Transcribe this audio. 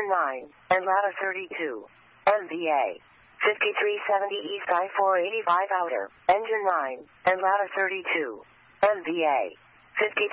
Engine 9, and ladder 32. MVA. 5370 East I-485 Outer. Engine 9, and ladder 32. MVA. 53